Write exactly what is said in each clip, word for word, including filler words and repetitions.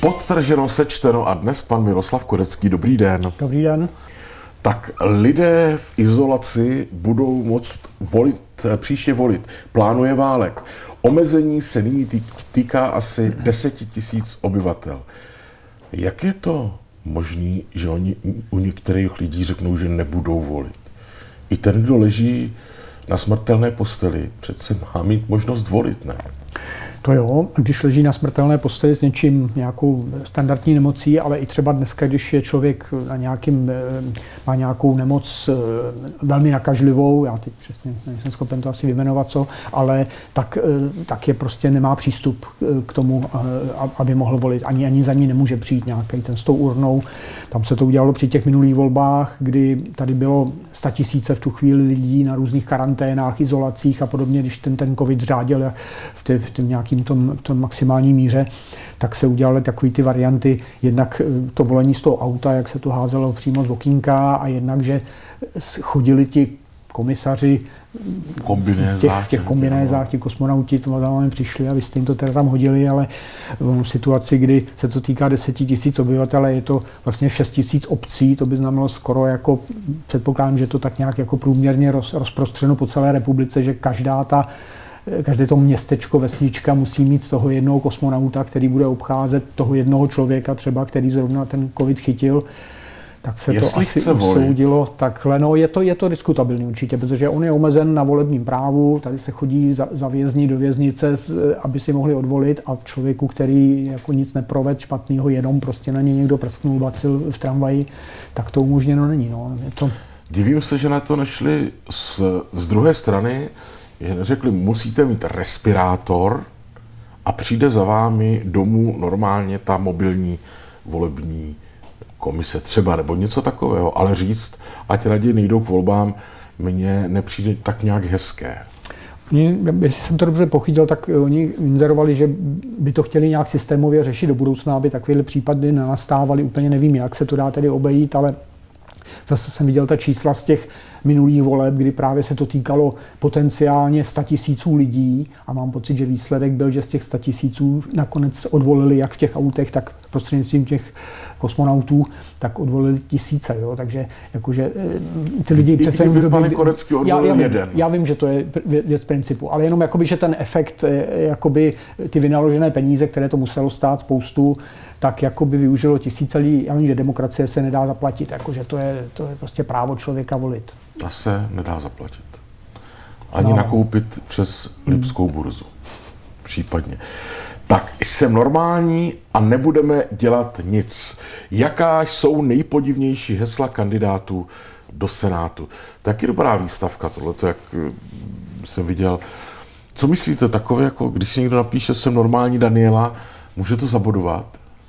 Podtrženo, sečteno a dnes pan Miroslav Korecký. Dobrý den. Dobrý den. Tak lidé v izolaci budou moct volit, příště volit. Plánuje Válek. Omezení se nyní týká asi deset tisíc obyvatel. Jak je to možné, že oni u některých lidí řeknou, že nebudou volit? I ten, kdo leží na smrtelné posteli, přece má mít možnost volit, ne? To jo, když leží na smrtelné posteli s něčím, nějakou standardní nemocí, ale i třeba dneska, když je člověk na nějakým, má nějakou nemoc velmi nakažlivou, já teď přesně nejsem schopen to asi vyjmenovat co, ale tak, tak je prostě nemá přístup k tomu, aby mohl volit. Ani, ani za ní nemůže přijít nějaký ten s tou urnou. Tam se to udělalo při těch minulých volbách, kdy tady bylo statisíce v tu chvíli lidí na různých karanténách, izolacích a podobně, když ten, ten covid řádil v, tě, v tom nějakým tom, tom maximální míře, tak se udělaly takové ty varianty, jednak to volení z toho auta, jak se to házelo přímo z okýnka, a jednak, že chodili ti komisaři v těch, v těch kombinézách, ti kosmonauti, to tam přišli a vy jste jim to teda tam hodili, ale v situaci, kdy se to týká deseti tisíc obyvatel, je to vlastně šest tisíc obcí, to by znamenalo skoro jako, předpokládám, že to tak nějak jako průměrně roz, rozprostřeno po celé republice, že každá ta Každé to městečko, vesnička musí mít toho jednoho kosmonauta, který bude obcházet toho jednoho člověka třeba, který zrovna ten covid chytil. Tak se Jestli to asi usoudilo usoudilo takhle. No, je to, je to diskutabilní určitě, protože on je omezen na volebním právu, tady se chodí za, za vězni do věznice, aby si mohli odvolit, a člověku, který jako nic neproved špatného, jenom prostě na ně někdo prsknul bacil v tramvaji, tak to umožněno není. No. Je to... Divím se, že na to nešli z, z druhé strany, že neřekli, musíte mít respirátor a přijde za vámi domů normálně ta mobilní volební komise třeba, nebo něco takového, ale říct, ať raději nejdou k volbám, mně nepřijde tak nějak hezké. Oni, jestli jsem to dobře pochytil, tak oni inzerovali, že by to chtěli nějak systémově řešit do budoucna, aby takovéhle případy nenastávaly. Úplně nevím, jak se to dá tedy obejít, ale zase jsem viděl ta čísla z těch minulých voleb, kdy právě se to týkalo potenciálně sta tisíců lidí, a mám pocit, že výsledek byl, že z těch sta tisíců nakonec odvolili jak v těch autech, tak prostřednictvím těch kosmonautů, tak odvolili tisíce. Jo? Takže jakože ty lidi I přece... kdyby pane Korecký odvolil já, já, jeden. Já vím, že to je věc principu, ale jenom jakoby, že ten efekt, jakoby ty vynaložené peníze, které to muselo stát spoustu, tak jakoby využilo tisíce lidí. Já vím, že demokracie se nedá zaplatit, jakože to je, to je prostě právo člověka volit. Ta se nedá zaplatit. Ani no. nakoupit přes Lipskou burzu. Případně. Tak, jsem normální a nebudeme dělat nic. Jaká jsou nejpodivnější hesla kandidátů do Senátu? Taky dobrá výstavka tohleto, jak jsem viděl. Co myslíte, takové, jako když si někdo napíše, jsem normální Daniela, může to zabodovat?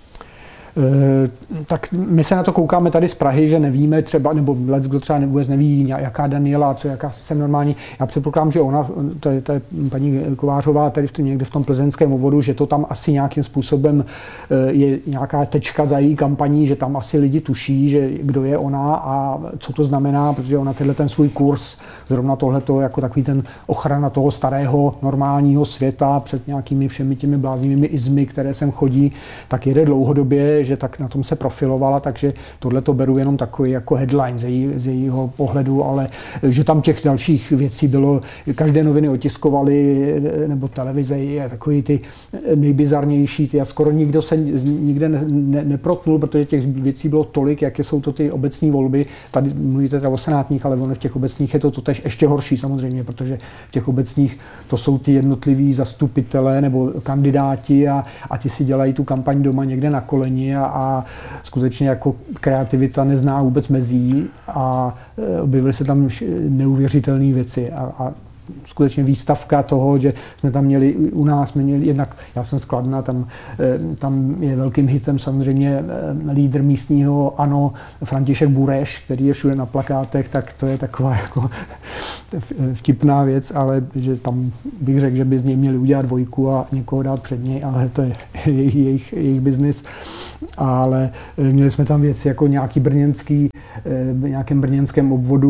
Tak my se na to koukáme tady z Prahy, že nevíme třeba, nebo lec, kdo třeba vůbec neví, jaká Daniela, co, jaká jsem normální. Já předpokládám, že ona, to je, to je paní Kovářová, tady v tom, někde v tom plzeňském obvodu, že to tam asi nějakým způsobem je nějaká tečka za její kampaní, že tam asi lidi tuší, že kdo je ona a co to znamená, protože ona tenhle ten svůj kurz, zrovna tohleto, jako takový ten ochrana toho starého normálního světa před nějakými všemi těmi bláznivými izmy, které sem chodí, tak jede dlouhodobě, že tak na tom se profilovala, takže tohle to beru jenom takový jako headline z, její, z jejího pohledu, ale že tam těch dalších věcí bylo, každé noviny otiskovaly, nebo televize, takový ty nejbizarnější, ty a skoro nikdo se nikde ne, ne, neprotnul, protože těch věcí bylo tolik, jaké jsou to ty obecní volby. Tady mluvíte teda o senátních, ale v těch obecních je to totéž ještě horší samozřejmě, protože v těch obecních to jsou ty jednotliví zastupitelé nebo kandidáti a, a ti si dělají tu kampaň doma někde na koleni a, a skutečně jako kreativita nezná vůbec mezí a objevily se tam neuvěřitelné věci a, a skutečně výstavka toho, že jsme tam měli, u nás jsme měli, jednak já jsem z Kladna, tam, tam je velkým hitem samozřejmě lídr místního ANO František Bureš, který je všude na plakátech, tak to je taková jako vtipná věc, ale že tam bych řekl, že by z něj měli udělat dvojku a někoho dát před něj, ale to je jejich, jejich, jejich biznis. Ale měli jsme tam věci jako nějaký brněnský, v nějakém brněnském obvodu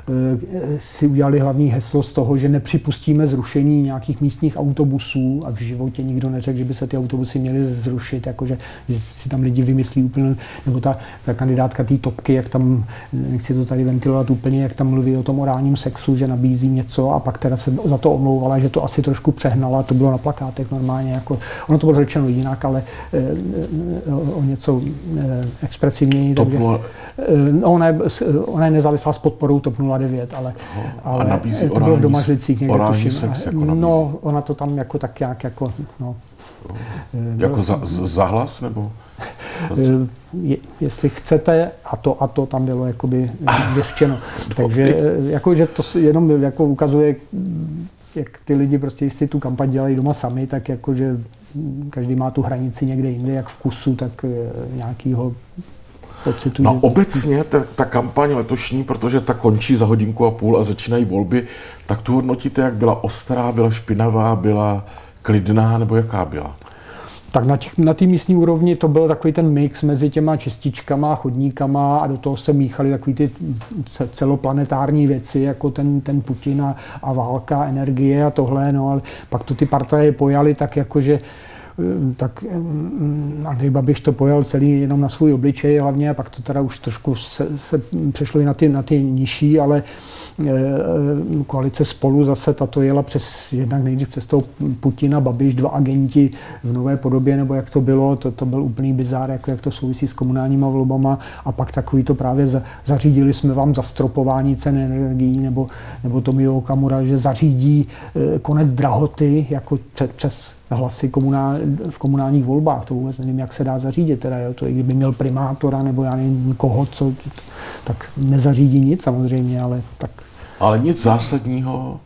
si udělali hlavní heslo z toho, že nepřipustíme zrušení nějakých místních autobusů a v životě nikdo neřekl, že by se ty autobusy měly zrušit, jakože že si tam lidi vymyslí úplně, nebo ta, ta kandidátka té topky, jak tam, nechci to tady ventilovat úplně, jak tam mluví o tom orálním sexu, že nabízí něco a pak teda se za to omlouvala, že to asi trošku přehnala, to bylo na plakátech normálně, jako, ono to bylo řečeno jinak, ale e, o něco e, expresivněji. Takže, e, ona, je, ona je nezávislá s podporou TOP nula devět, ale, ale a nabízí to bylo v Domažlicích někde tuším. Sex jako no, ona to tam jako tak jak, jako, no. Jako za, zahlas, nebo? Je, jestli chcete, a to a to tam bylo jakoby vyřčeno. Takže jako, že to jenom jako ukazuje, jak ty lidi prostě si tu kampaň dělají doma sami, tak jako, že každý má tu hranici někde jinde, jak vkusu, tak nějakýho pocitu. No že... obecně ta, ta kampaň letošní, protože ta končí za hodinku a půl a začínají volby, tak tu hodnotíte, jak byla ostrá, byla špinavá, byla klidná, nebo jaká byla? Tak na, těch, na té místní úrovni to byl takový ten mix mezi těma čističkama, chodníkama a do toho se míchaly takový ty celoplanetární věci, jako ten, ten Putin a, a válka, energie a tohle, no ale pak to ty partaje pojaly tak jako, že tak Andrej Babiš to pojal celý jenom na svůj obličej hlavně a pak to teda už trošku se, se přešlo i na ty, na ty nižší, ale e, koalice Spolu zase tato jela přes, jednak nejdřív přes toho Putina, Babiš, dva agenti v nové podobě, nebo jak to bylo, to, to byl úplný bizár, jako jak to souvisí s komunálníma volbama a pak takový to právě za, zařídili jsme vám zastropování cen energií, nebo, nebo Tomio Okamura, že zařídí e, konec drahoty, jako před, přes hlasy komunál, v komunálních volbách. To vůbec nevím, jak se dá zařídit. Teda, jo, to, i kdyby měl primátora nebo já nevím koho, co, tak nezařídí nic samozřejmě, ale tak... Ale nic zásadního,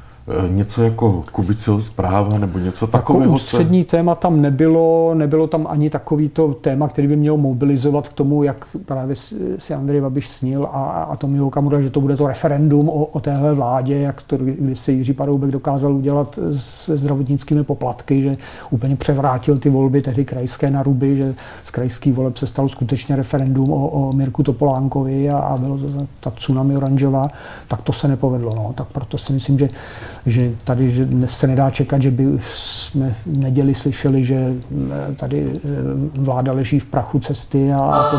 něco jako Kubiceho zpráva nebo něco takového? Jako ústřední se... téma tam nebylo, nebylo tam ani takovýto téma, který by měl mobilizovat k tomu, jak právě si Andrej Babiš snil a, a Tomio Okamura, že to bude to referendum o, o téhle vládě, jak to když se Jiří Paroubek dokázal udělat se zdravotnickými poplatky, že úplně převrátil ty volby, tehdy krajské na ruby, že z krajských voleb se stalo skutečně referendum o, o Mirku Topolánkovi a, a bylo to ta tsunami oranžová, tak to se nepovedlo. No. Tak proto si myslím, že že tady že se nedá čekat, že by jsme v neděli slyšeli, že tady vláda leží v prachu cesty a